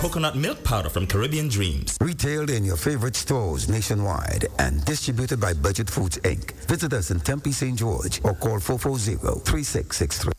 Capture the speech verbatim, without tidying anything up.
coconut milk powder from Caribbean Dreams. Retailed in your favorite stores nationwide and distributed by Budget Foods Incorporated. Visit us in Tempe, Saint George or call four four zero, three six six three.